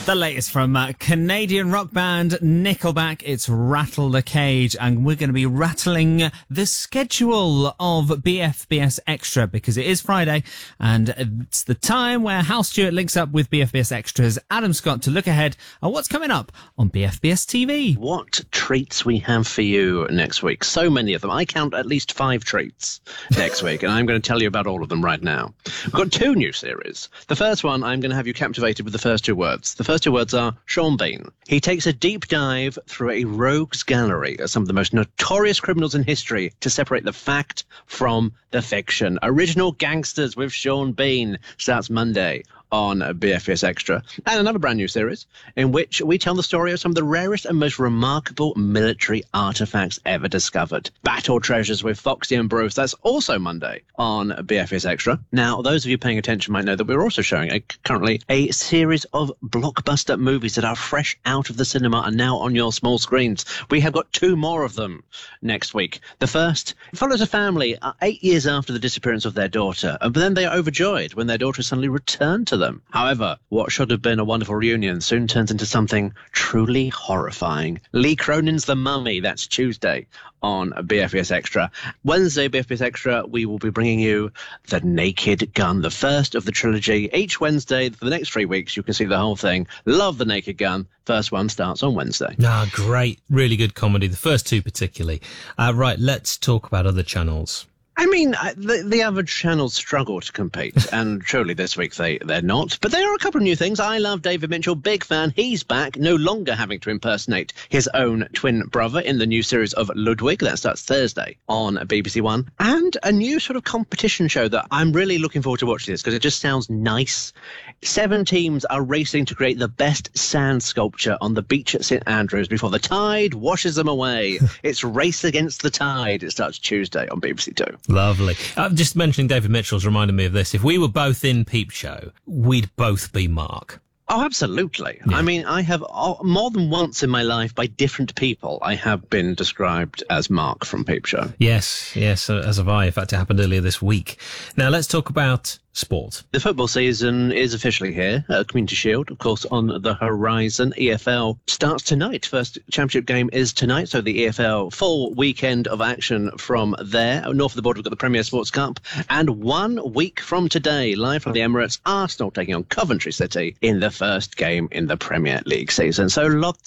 The latest from Canadian rock band Nickelback. It's Rattle the Cage, and we're going to be rattling the schedule of BFBS Extra because it is Friday, and it's the time where Hal Stewart links up with BFBS Extra's Adam Scott to look ahead at what's coming up on BFBS TV. What treats we have for you next week. So many of them. I count at least 5 treats next week, and I'm going to tell you about all of them right now. We've got 2 new series. The first one, I'm going to have you captivated with the first 2 words. The first 2 words are Sean Bean. He takes a deep dive through a rogues gallery of some of the most notorious criminals in history to separate the fact from the fiction. Original Gangsters with Sean Bean starts Monday on BFBS Extra. And another brand new series in which we tell the story of some of the rarest and most remarkable military artifacts ever discovered. Battle Treasures with Foxy and Bruce. That's also Monday on BFBS Extra. Now, those of you paying attention might know that we're also showing currently a series of blockbuster movies that are fresh out of the cinema and now on your small screens. We have got 2 more of them next week. The first follows a family 8 years after the disappearance of their daughter, but then they are overjoyed when their daughter suddenly returned to them. However, what should have been a wonderful reunion soon turns into something truly horrifying. Lee Cronin's The Mummy. That's Tuesday on BFBS Extra. Wednesday, BFBS Extra, we will be bringing you The Naked Gun, the first of the trilogy. Each Wednesday for the next 3 weeks, you can see the whole thing. Love The Naked Gun. First one starts on Wednesday. Ah, great. Really good comedy. The first 2 particularly. Right, let's talk about other channels. I mean, the average channels struggle to compete, and truly this week they're not. But there are a couple of new things. I love David Mitchell, big fan. He's back, no longer having to impersonate his own twin brother in the new series of Ludwig. That starts Thursday on BBC One. And a new sort of competition show that I'm really looking forward to watching this because it just sounds nice. 7 teams are racing to create the best sand sculpture on the beach at St Andrews before the tide washes them away. It's Race Against the Tide. It starts Tuesday on BBC Two. Lovely. Just mentioning David Mitchell's reminded me of this. If we were both in Peep Show, we'd both be Mark. Oh, absolutely. Yeah. I mean, I have more than once in my life by different people, I have been described as Mark from Peep Show. Yes, as have I. In fact, it happened earlier this week. Now, let's talk about sport. The football season is officially here. Community Shield, of course, on the horizon. EFL starts tonight. First championship game is tonight, so the EFL full weekend of action from there. North of the border, we've got the Premier Sports Cup. And 1 week from today, live from the Emirates, Arsenal taking on Coventry City in the first game in the Premier League season. So lots